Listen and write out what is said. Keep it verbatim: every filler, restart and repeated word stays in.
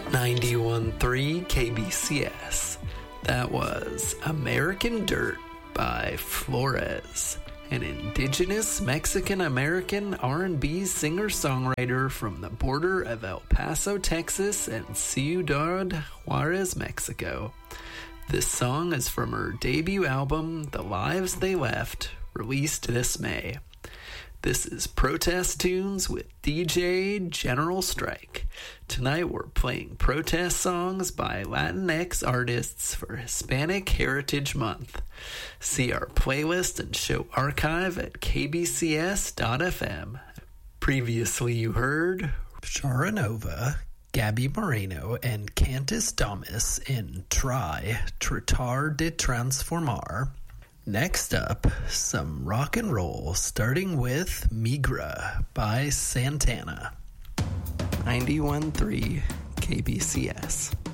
ninety-one point three K B C S. That was American Dirt by Flores, an indigenous Mexican-American R and B singer-songwriter from the border of El Paso, Texas and Ciudad Juarez, Mexico. This song is from her debut album, The Lives They Left, released this May. This is Protest Tunes with D J General Strike. Tonight we're playing protest songs by Latinx artists for Hispanic Heritage Month. See our playlist and show archive at k b c s dot f m. Previously you heard Sharanova, Gabby Moreno, and Cantus Damas in Try, Tratar de Transformar. Next up, some rock and roll, starting with Migra by Santana. ninety-one point three K B C S.